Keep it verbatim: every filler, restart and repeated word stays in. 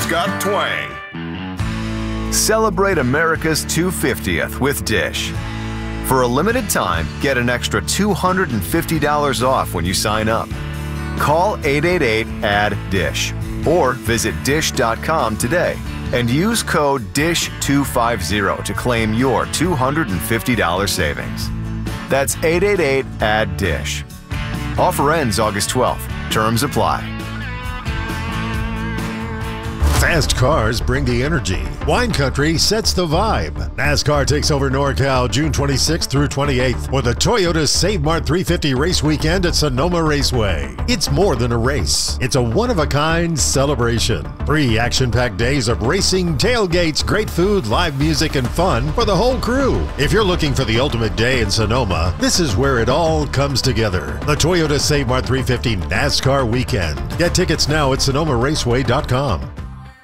It's got twang. Celebrate America's two hundred fiftieth with Dish. For a limited time, get an extra two hundred fifty dollars off when you sign up. Call eight eight eight, A D D D I S H or visit dish dot com today and use code D I S H two fifty to claim your two hundred fifty dollars savings. That's eight eight eight, A D D D I S H. Offer ends August twelfth. Terms apply. Fast cars bring the energy. Wine Country sets the vibe. NASCAR takes over NorCal June twenty-sixth through twenty-eighth for the Toyota Save Mart three fifty race weekend at Sonoma Raceway. It's more than a race. It's a one-of-a-kind celebration. Three action-packed days of racing, tailgates, great food, live music, and fun for the whole crew. If you're looking for the ultimate day in Sonoma, this is where it all comes together. The Toyota Save Mart three fifty NASCAR weekend. Get tickets now at sonoma raceway dot com.